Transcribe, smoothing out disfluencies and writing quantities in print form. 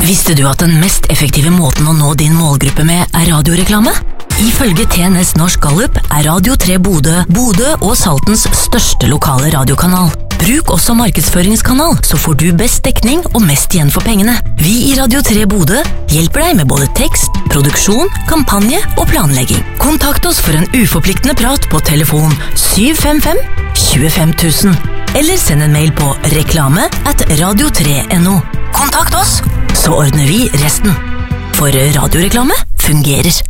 Visste du at den mest effektive måten å nå din målgruppe med radioreklame? Ifølge TNS Norsk Gallup Radio 3 Bodø og Saltens største lokale radiokanal. Bruk også markedsføringskanal, så får du best dekning og mest igjen for pengene. Vi i Radio 3 Bodø hjelper deg med både tekst, produksjon, kampanje og planlegging. Kontakt oss for en uforpliktende prat på telefon 755 25 000, eller send en mail på reklame@radio3.no. Kontakt oss, så ordner vi resten. For radioreklame fungerer.